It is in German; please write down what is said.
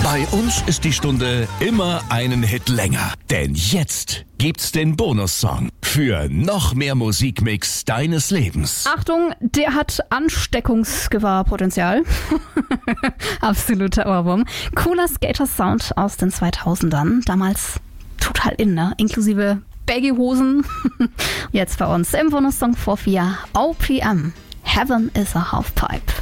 Bei uns ist die Stunde immer einen Hit länger. Denn jetzt gibt's den Bonussong für noch mehr Musikmix deines Lebens. Achtung, der hat Ansteckungsgefahrpotenzial. Absoluter Ohrwurm. Cooler Skater-Sound aus den 2000ern. Damals total in, ne? Inklusive Baggy-Hosen. Jetzt bei uns im Bonussong vor 4 OPM. Heaven is a Halfpipe.